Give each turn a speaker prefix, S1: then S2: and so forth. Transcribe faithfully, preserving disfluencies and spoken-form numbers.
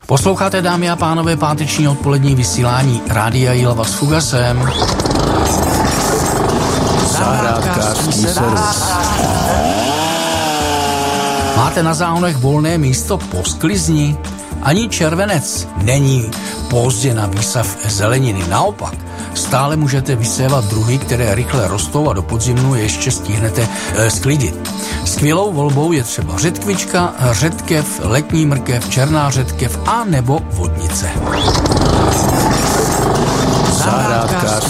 S1: Posloucháte, dámy a pánové, páteční odpolední vysílání Rádia Jihlava s Fugasem.
S2: Zahrádkářský servis.
S1: Máte na záhonech volné místo po sklizni? Ani červenec není pozdě na výsav zeleniny. Naopak, stále můžete vysévat druhy, které rychle rostou a do podzimu ještě stihnete e, sklidit. Skvělou volbou je třeba řetkvička, řetkev, letní mrkev, černá řetkev a nebo vodnice.
S2: Zahrádkářský